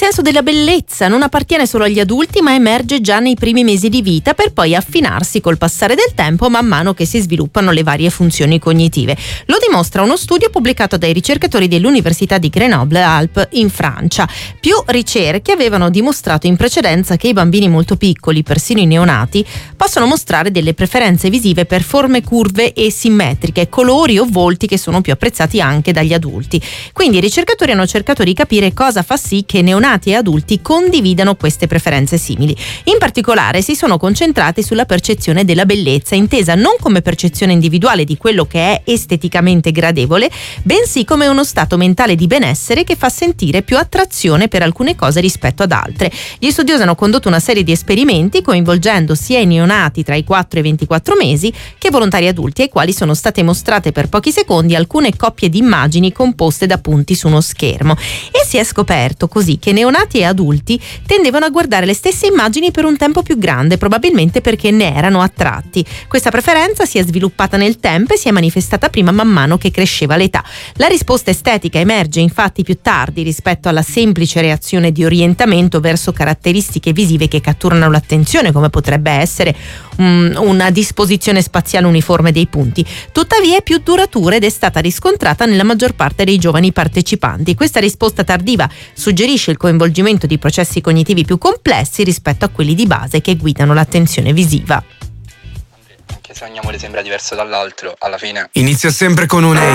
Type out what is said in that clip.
senso della bellezza non appartiene solo agli adulti, ma emerge già nei primi mesi di vita per poi affinarsi col passare del tempo man mano che si sviluppano le varie funzioni cognitive. Lo dimostra uno studio pubblicato dai ricercatori dell'Università di Grenoble-Alpes in Francia. Più ricerche avevano dimostrato in precedenza che i bambini molto piccoli, persino i neonati, possono mostrare delle preferenze visive per forme curve e simmetriche, colori o volti che sono più apprezzati anche dagli adulti. Quindi i ricercatori hanno cercato di capire cosa fa sì che neonati e adulti condividano queste preferenze simili. In particolare si sono concentrati sulla percezione della bellezza, intesa non come percezione individuale di quello che è esteticamente gradevole, bensì come uno stato mentale di benessere che fa sentire più attrazione per alcune cose rispetto ad altre. Gli studiosi hanno condotto una serie di esperimenti coinvolgendo sia i neonati tra i 4 e i 24 mesi che volontari adulti, ai quali sono state mostrate per pochi secondi alcune coppie di immagini composte da punti su uno schermo, e si è scoperto così che neonati e adulti tendevano a guardare le stesse immagini per un tempo più grande, probabilmente perché ne erano attratti. Questa preferenza si è sviluppata nel tempo e si è manifestata prima man mano che cresceva l'età. La risposta estetica emerge infatti più tardi rispetto alla semplice reazione di orientamento verso caratteristiche visive che catturano l'attenzione, come potrebbe essere una disposizione spaziale uniforme dei punti. Tuttavia è più duratura ed è stata riscontrata nella maggior parte dei giovani partecipanti. Questa risposta tardiva suggerisce il coinvolgimento di processi cognitivi più complessi rispetto a quelli di base che guidano l'attenzione visiva. Anche se ogni amore sembra diverso dall'altro, alla fine inizia sempre con un